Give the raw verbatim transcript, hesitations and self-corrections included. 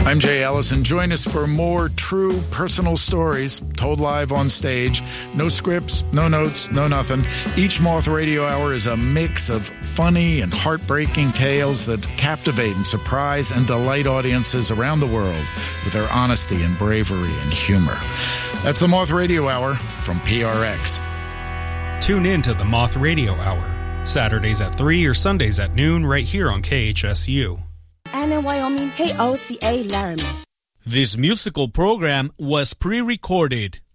I'm Jay Ellison. Join us for more true personal stories told live on stage. No scripts, no notes, no nothing. Each Moth Radio Hour is a mix of funny and heartbreaking tales that captivate and surprise and delight audiences around the world with their honesty and bravery and humor. That's the Moth Radio Hour from P R X. Tune in to the Moth Radio Hour, Saturdays at three or Sundays at noon right here on K H S U. Anna, Wyoming, K O C A Laramie. This musical program was pre-recorded.